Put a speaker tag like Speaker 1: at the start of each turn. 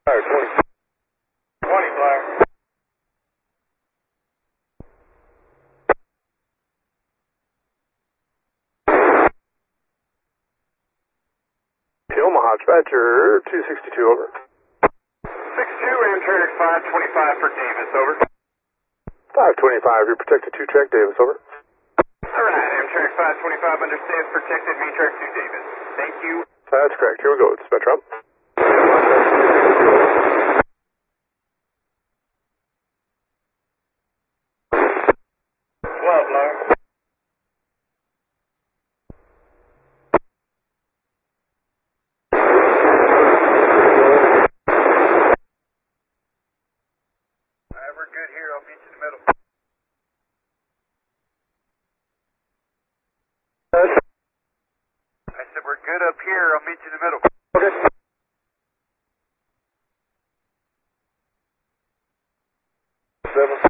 Speaker 1: Flyer 20. 20 flyer. Omaha dispatcher 262 over.
Speaker 2: 62 Amtrak 525 for Davis, over.
Speaker 1: 525, you're protected 2 track Davis, over.
Speaker 2: Alright, Amtrak 525 understands protected V-track 2 Davis. Thank you.
Speaker 1: That's correct, here we go, dispatcher up.
Speaker 2: 12 flyer. We're good here. I'll meet you in the middle. I said we're good up here. I'll meet you in the middle.
Speaker 1: Okay. 7.